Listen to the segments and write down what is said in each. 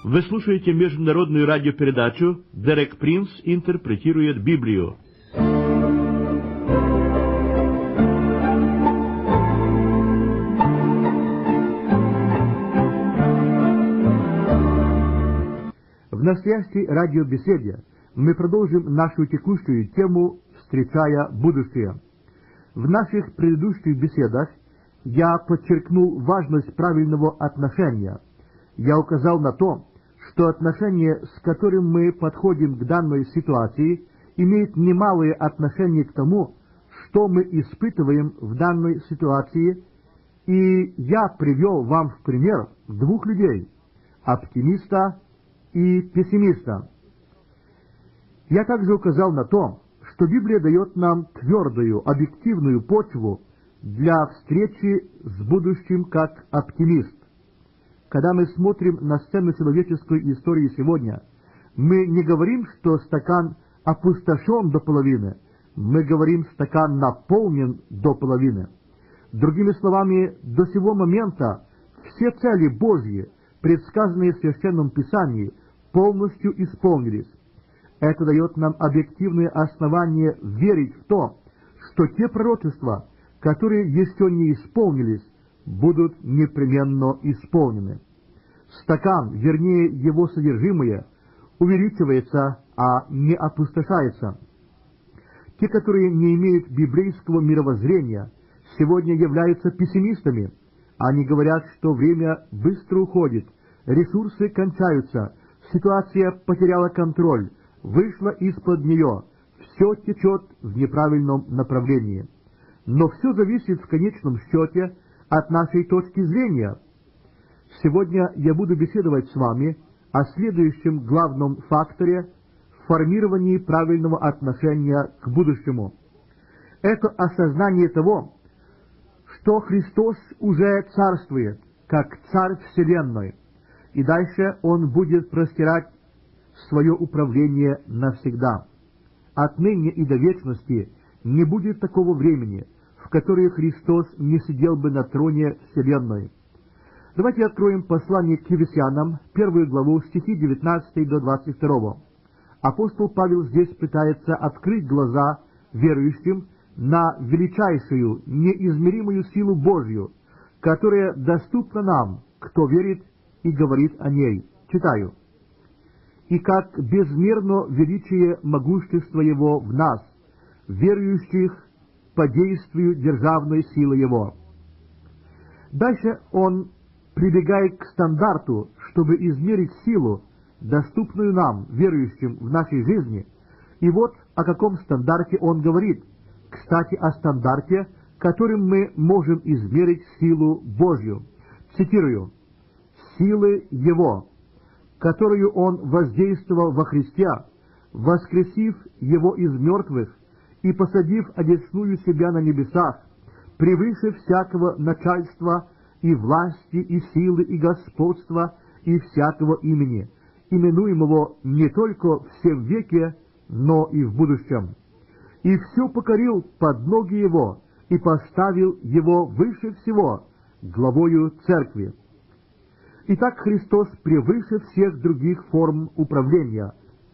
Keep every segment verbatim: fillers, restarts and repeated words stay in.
Вы слушаете международную радиопередачу «Дерек Принц интерпретирует Библию». В настоящей радиобеседе мы продолжим нашу текущую тему «Встречая будущее». В наших предыдущих беседах я подчеркнул важность правильного отношения. Я указал на то, что отношение, с которым мы подходим к данной ситуации, имеет немалое отношение к тому, что мы испытываем в данной ситуации, и я привел вам в пример двух людей – оптимиста и пессимиста. Я также указал на то, что Библия дает нам твердую, объективную почву для встречи с будущим как оптимист. Когда мы смотрим на сцену человеческой истории сегодня, мы не говорим, что стакан опустошен до половины, мы говорим, стакан наполнен до половины. Другими словами, до сего момента все цели Божьи, предсказанные в Священном Писании, полностью исполнились. Это дает нам объективное основание верить в то, что те пророчества, которые еще не исполнились, будут непременно исполнены. Стакан, вернее его содержимое, увеличивается, а не опустошается. Те, которые не имеют библейского мировоззрения, сегодня являются пессимистами. Они говорят, что время быстро уходит, ресурсы кончаются, ситуация потеряла контроль, вышла из-под нее, все течет в неправильном направлении. Но все зависит в конечном счете от нашей точки зрения. Сегодня я буду беседовать с вами о следующем главном факторе в формировании правильного отношения к будущему. Это осознание того, что Христос уже царствует, как Царь Вселенной, и дальше Он будет простирать свое управление навсегда. Отныне и до вечности не будет такого времени, в которое Христос не сидел бы на троне Вселенной. Давайте откроем послание к Ефесянам, первую главу, стихи девятнадцатый до двадцать второго. Апостол Павел здесь пытается открыть глаза верующим на величайшую, неизмеримую силу Божью, которая доступна нам, кто верит и говорит о ней. Читаю. «И как безмерно величие могущества Его в нас, верующих по действию державной силы Его». Дальше он прибегает к стандарту, чтобы измерить силу, доступную нам, верующим в нашей жизни. И вот о каком стандарте он говорит. Кстати, о стандарте, которым мы можем измерить силу Божью. Цитирую. «Силы Его, которую Он воздействовал во Христе, воскресив Его из мертвых и посадив одесную себя на небесах, превыше всякого начальства и власти, и силы, и господства, и всякого имени, именуемого не только в сем веке, но и в будущем. И все покорил под ноги Его, и поставил Его выше всего, главою Церкви». Итак, Христос превыше всех других форм управления,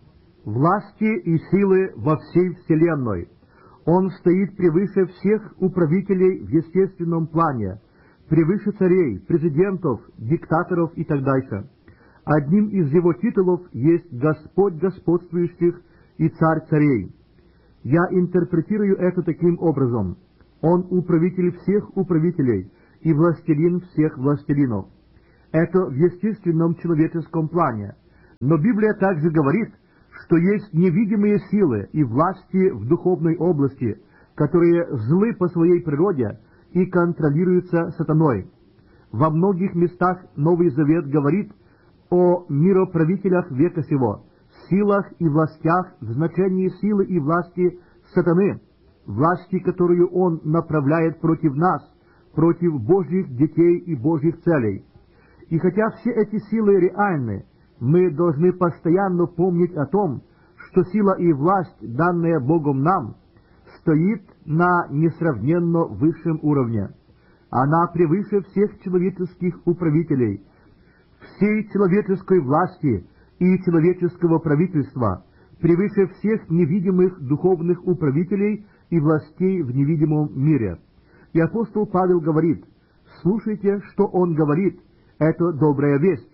власти и силы во всей вселенной. Он стоит превыше всех управителей в естественном плане, превыше царей, президентов, диктаторов и так дальше. Одним из его титулов есть Господь господствующих и Царь царей. Я интерпретирую это таким образом. Он управитель всех управителей и властелин всех властелинов. Это в естественном человеческом плане. Но Библия также говорит, что есть невидимые силы и власти в духовной области, которые злы по своей природе и контролируются сатаной. Во многих местах Новый Завет говорит о мироправителях века сего, силах и властях в значении силы и власти сатаны, власти, которую он направляет против нас, против Божьих детей и Божьих целей. И хотя все эти силы реальны, мы должны постоянно помнить о том, что сила и власть, данная Богом нам, стоит на несравненно высшем уровне. Она превыше всех человеческих управителей, всей человеческой власти и человеческого правительства, превыше всех невидимых духовных управителей и властей в невидимом мире. И апостол Павел говорит: слушайте, что он говорит, это добрая весть.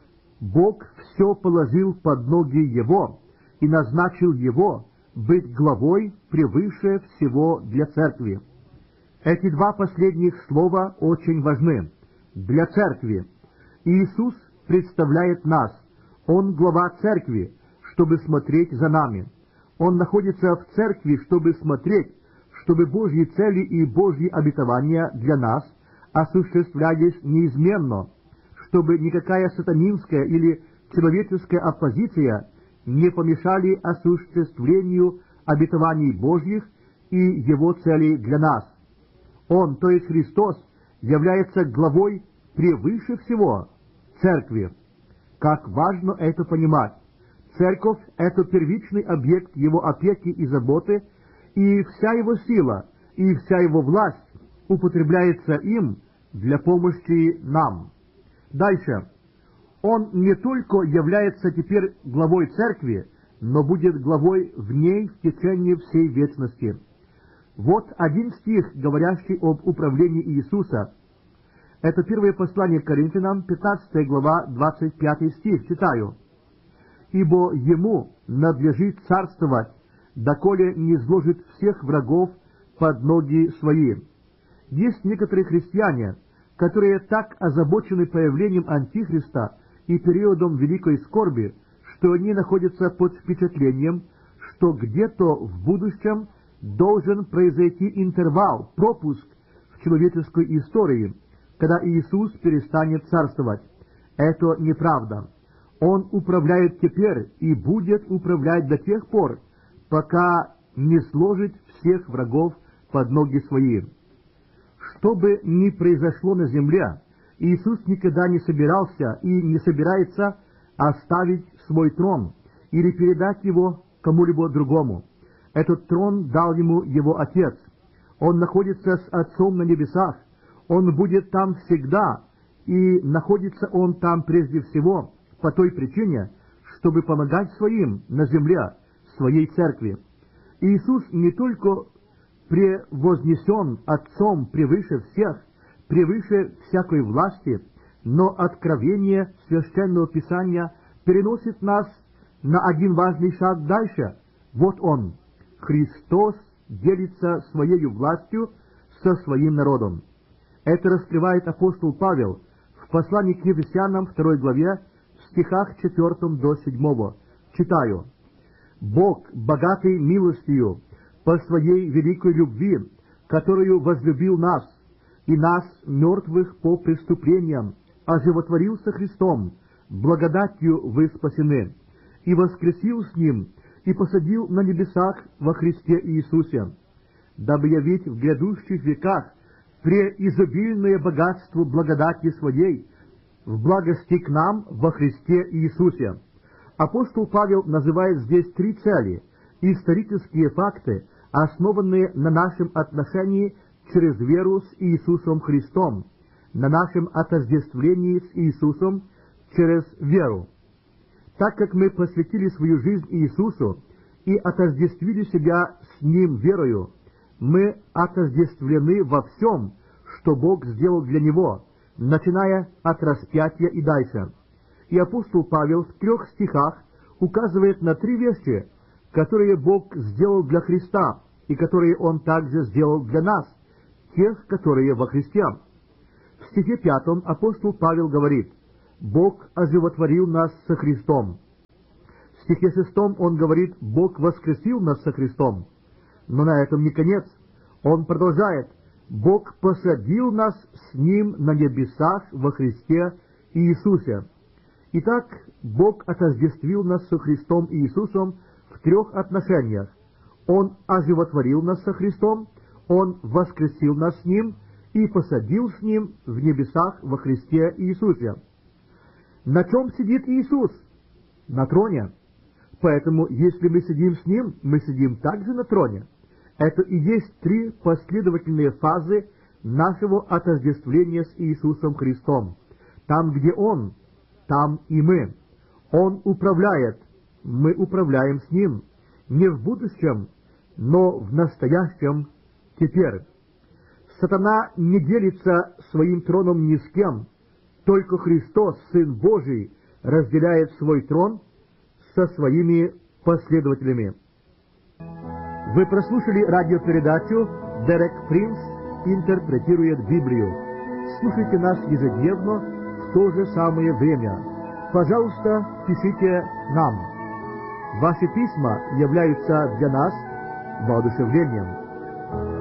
Бог все положил под ноги его и назначил его быть главой превыше всего для церкви. Эти два последних слова очень важны для церкви. Иисус представляет нас, Он глава церкви, чтобы смотреть за нами. Он находится в церкви, чтобы смотреть, чтобы Божьи цели и Божьи обетования для нас осуществлялись неизменно, чтобы никакая сатанинская или человеческая оппозиция не помешали осуществлению обетований Божьих и Его целей для нас. Он, то есть Христос, является главой превыше всего церкви. Как важно это понимать! Церковь — это первичный объект Его опеки и заботы, и вся Его сила, и вся Его власть употребляется им для помощи нам. Дальше. Он не только является теперь главой церкви, но будет главой в ней в течение всей вечности. Вот один стих, говорящий об управлении Иисуса. Это первое послание к Коринфянам, пятнадцатая глава, двадцать пятый стих. Читаю. «Ибо Ему надлежит царствовать, доколе не изложит всех врагов под ноги Свои». Есть некоторые христиане, которые так озабочены появлением Антихриста и периодом великой скорби, что они находятся под впечатлением, что где-то в будущем должен произойти интервал, пропуск в человеческой истории, когда Иисус перестанет царствовать. Это неправда. Он управляет теперь и будет управлять до тех пор, пока не сложит всех врагов под ноги Свои. Что бы ни произошло на земле, Иисус никогда не собирался и не собирается оставить свой трон или передать его кому-либо другому. Этот трон дал ему его Отец. Он находится с Отцом на небесах. Он будет там всегда, и находится он там прежде всего по той причине, чтобы помогать своим на земле, своей церкви. Иисус не только превознесен Отцом превыше всех, превыше всякой власти, но откровение Священного Писания переносит нас на один важный шаг дальше. Вот он, Христос, делится Своей властью со Своим народом. Это раскрывает апостол Павел в послании к Ефесянам второй главе, в стихах четвёртом до седьмого. Читаю. «Бог, богатый милостью, по Своей великой любви, которую возлюбил нас, и нас, мертвых по преступлениям, оживотворил со Христом, благодатью вы спасены, и воскресил с Ним, и посадил на небесах во Христе Иисусе, дабы явить в грядущих веках преизобильное богатство благодати Своей в благости к нам во Христе Иисусе». Апостол Павел называет здесь три цели – исторические факты, основанные на нашем отношении через веру с Иисусом Христом, на нашем отождествлении с Иисусом через веру. Так как мы посвятили свою жизнь Иисусу и отождествили себя с Ним верою, мы отождествлены во всем, что Бог сделал для Него, начиная от распятия и дальше. И апостол Павел в трех стихах указывает на три вещи, которые Бог сделал для Христа и которые Он также сделал для нас, тех, которые во Христе. В стихе пятом апостол Павел говорит: «Бог оживотворил нас со Христом». В стихе шестом он говорит: «Бог воскресил нас со Христом». Но на этом не конец. Он продолжает: «Бог посадил нас с Ним на небесах во Христе Иисусе». Итак, Бог отождествил нас со Христом Иисусом в трех отношениях. Он оживотворил нас со Христом, Он воскресил нас с Ним и посадил с Ним в небесах во Христе Иисусе. На чем сидит Иисус? На троне. Поэтому, если мы сидим с Ним, мы сидим также на троне. Это и есть три последовательные фазы нашего отождествления с Иисусом Христом. Там, где Он, там и мы. Он управляет, мы управляем с Ним, не в будущем, но в настоящем теперь. Сатана не делится своим троном ни с кем, только Христос, Сын Божий, разделяет свой трон со своими последователями. Вы прослушали радиопередачу «Дерек Принц интерпретирует Библию». Слушайте нас ежедневно в то же самое время. Пожалуйста, пишите нам. Ваши письма являются для нас воодушевлением.